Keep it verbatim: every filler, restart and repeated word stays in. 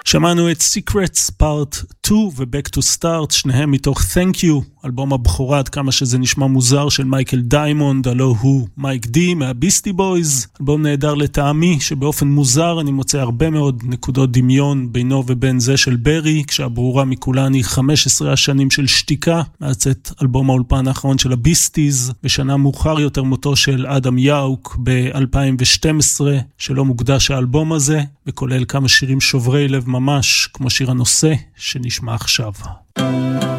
שמענו את Secrets Part שתיים ו-Back to Start, שניהם מתוך Thank You, אלבום הבכורה עד כמה שזה נשמע מוזר של מייקל דיימונד, הלו הוא מייק די מהביסטי בויז. אלבום נהדר לטעמי, שבאופן מוזר אני מוצא הרבה מאוד נקודות דמיון בינו ובין זה של ברי, כשהברורה מכולן היא חמש עשרה השנים של שתיקה, מעצת אלבום האולפן האחרון של הביסטיז, בשנה מאוחר יותר מותו של אדם יאוק ב-אלפיים ושתים עשרה, שלא מוקדש האלבום הזה, וכולל כמה שירים שוברי לב ממש, כמו שיר הנושא שנשמע עכשיו.